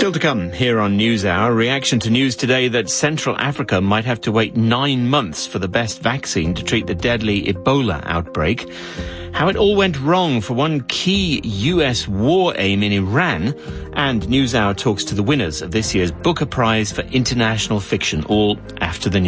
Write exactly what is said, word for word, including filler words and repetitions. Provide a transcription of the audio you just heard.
Still to come here on NewsHour, reaction to news today that Central Africa might have to wait nine months for the best vaccine to treat the deadly Ebola outbreak. How it all went wrong for one key U S war aim in Iran. And NewsHour talks to the winners of this year's Booker Prize for International Fiction, all after the news.